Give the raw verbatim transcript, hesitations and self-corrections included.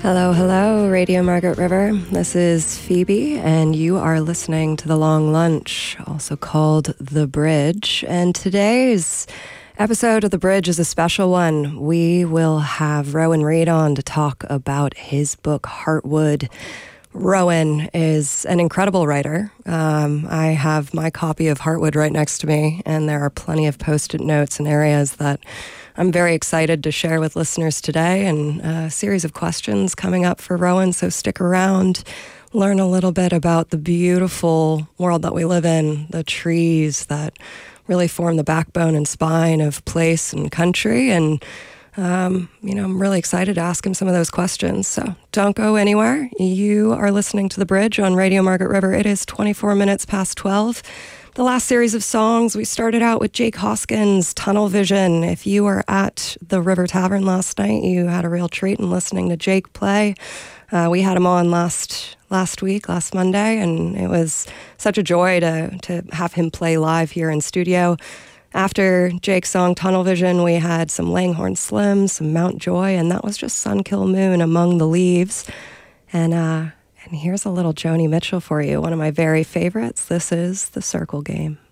Hello, hello, Radio Margaret River. This is Phoebe, and you are listening to The Long Lunch, also called The Bridge. And today's episode of The Bridge is a special one. We will have Rowan Reed on to talk about his book, Heartwood. Rowan is an incredible writer. Um, I have my copy of Heartwood right next to me, and there are plenty of post-it notes and areas that I'm very excited to share with listeners today, and a series of questions coming up for Rowan, so stick around, learn a little bit about the beautiful world that we live in, the trees that really form the backbone and spine of place and country, and Um, you know, I'm really excited to ask him some of those questions. So don't go anywhere. You are listening to The Bridge on Radio Margaret River. It is twenty-four minutes past twelve. The last series of songs, we started out with Jake Hoskins, Tunnel Vision. If you were at the River Tavern last night, you had a real treat in listening to Jake play. Uh, we had him on last last week, last Monday, and it was such a joy to to have him play live here in studio. After Jake's song Tunnel Vision, we had some Langhorne Slim, some Mount Joy, and that was just Sun Kil Moon, Among the Leaves. And uh, and here's a little Joni Mitchell for you, one of my very favorites. This is The Circle Game.